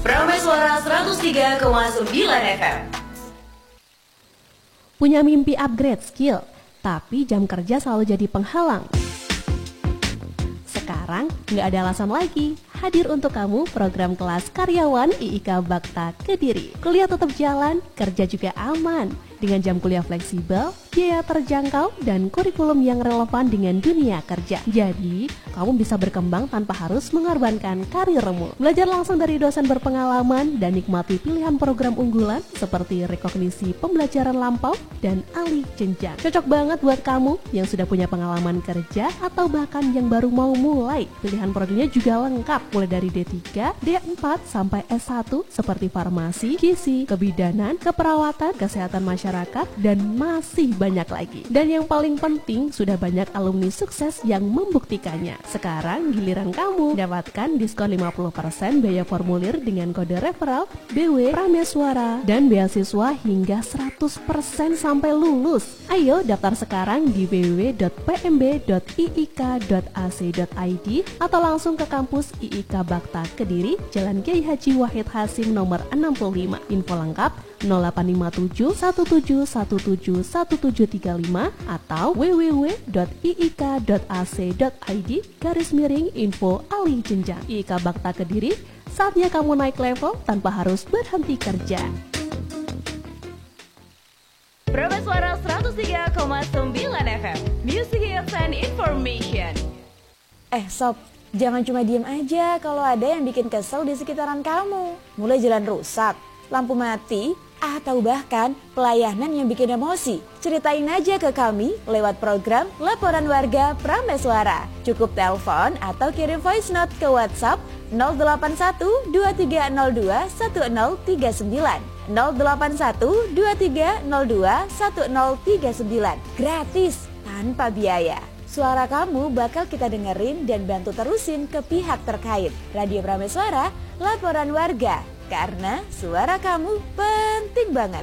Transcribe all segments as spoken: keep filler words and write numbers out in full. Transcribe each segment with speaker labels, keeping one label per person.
Speaker 1: Prameswara seratus tiga koma sembilan F M.
Speaker 2: Punya mimpi upgrade skill, tapi jam kerja selalu jadi penghalang. Sekarang nggak ada alasan lagi. Hadir untuk kamu program kelas karyawan I I K Bakta Kediri. Kuliah tetap jalan, kerja juga aman. Dengan jam kuliah fleksibel, biaya terjangkau, dan kurikulum yang relevan dengan dunia kerja. Jadi, kamu bisa berkembang tanpa harus mengorbankan karirmu. Belajar langsung dari dosen berpengalaman dan nikmati pilihan program unggulan seperti rekognisi pembelajaran lampau dan alih jenjang. Cocok banget buat kamu yang sudah punya pengalaman kerja atau bahkan yang baru mau mulai. Pilihan programnya juga lengkap, mulai dari D tiga, D empat, sampai S satu seperti farmasi, gizi, kebidanan, keperawatan, kesehatan masyarakat, dan masih banyak lagi. Dan yang paling penting, sudah banyak alumni sukses yang membuktikannya. Sekarang giliran kamu. Dapatkan diskon lima puluh persen biaya formulir dengan kode referral B W Prameswara dan beasiswa hingga seratus persen sampai lulus. Ayo daftar sekarang di w w w dot p m b dot i i k dot a c dot i d atau langsung ke kampus I I K Bakta Kediri, Jalan Kiai Haji Wahid Hasim nomor enam puluh lima. Info lengkap nol delapan lima tujuh satu tujuh satu tujuh satu tujuh tiga lima atau w w w dot i i k dot a c dot i d garis miring info alih jenjang. I I K Bakta Kediri, saatnya kamu naik level tanpa harus berhenti kerja.
Speaker 1: Prameswara seratus tiga koma sembilan F M. Music Hits and Information.
Speaker 3: Eh sob, jangan cuma diem aja kalau ada yang bikin kesel di sekitaran kamu. Mulai jalan rusak, lampu mati, atau bahkan pelayanan yang bikin emosi. Ceritain aja ke kami lewat program Laporan Warga Prameswara. Cukup telepon atau kirim voice note ke WhatsApp nol delapan satu dua tiga nol dua satu nol tiga sembilan nol delapan satu dua tiga nol dua satu nol tiga sembilan. Gratis, tanpa biaya. Suara kamu bakal kita dengerin dan bantu terusin ke pihak terkait. Radio Prameswara, Laporan Warga. Karena suara kamu penting banget.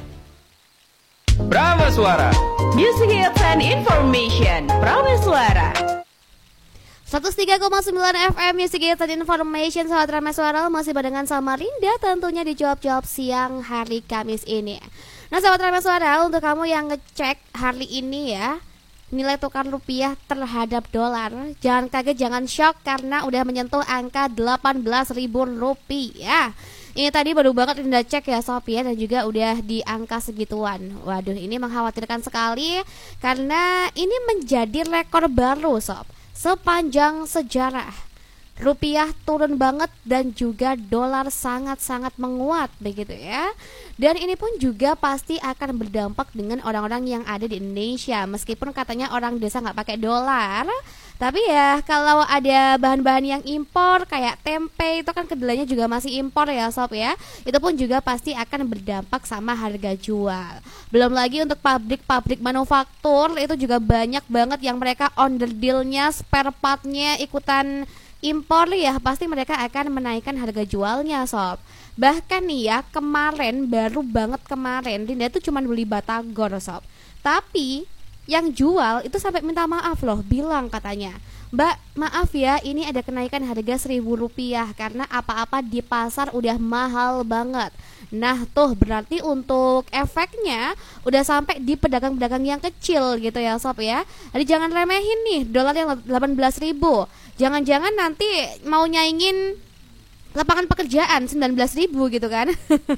Speaker 1: Prameswara, Music Hits and Information. Prameswara
Speaker 4: seratus tiga koma sembilan F M Music Hits and Information. Sahabat Prameswara, masih barengan sama Rinda tentunya di jawab-jawab siang hari Kamis ini. Nah sahabat Prameswara, untuk kamu yang ngecek hari ini ya, nilai tukar rupiah terhadap dolar, jangan kaget, jangan shock karena udah menyentuh angka delapan belas ribu rupiah. Ini tadi baru banget Rinda cek ya sob ya, dan juga udah di angka segituan. Waduh, ini mengkhawatirkan sekali karena ini menjadi rekor baru sob sepanjang sejarah. Rupiah turun banget dan juga dolar sangat-sangat menguat begitu ya. Dan ini pun juga pasti akan berdampak dengan orang-orang yang ada di Indonesia. Meskipun katanya orang desa nggak pakai dolar, tapi ya kalau ada bahan-bahan yang impor kayak tempe itu kan kedelainya juga masih impor ya sob ya. Itu pun juga pasti akan berdampak sama harga jual. Belum lagi untuk pabrik-pabrik manufaktur itu juga banyak banget yang mereka onderdilnya, spare partnya ikutan impor ya, pasti mereka akan menaikkan harga jualnya sob. Bahkan nih ya, kemarin baru banget kemarin Rinda tuh cuma beli batagor sob, tapi yang jual itu sampai minta maaf loh, bilang katanya, Mbak maaf ya, ini ada kenaikan harga seribu rupiah karena apa-apa di pasar udah mahal banget. Nah tuh berarti untuk efeknya udah sampai di pedagang-pedagang yang kecil gitu ya sob ya. Jadi jangan remehin nih dolar yang delapan belas ribu. Jangan-jangan nanti mau nyaingin lapangan pekerjaan sembilan belas ribu gitu kan.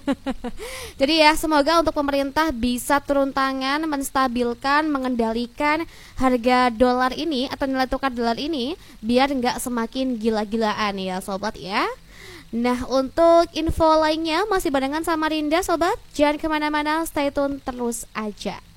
Speaker 4: Jadi ya semoga untuk pemerintah bisa turun tangan menstabilkan, mengendalikan harga dolar ini atau nilai tukar dolar ini biar nggak semakin gila-gilaan ya sobat ya. Nah untuk info lainnya masih barengan sama Rinda sobat, jangan kemana-mana, stay tune terus aja.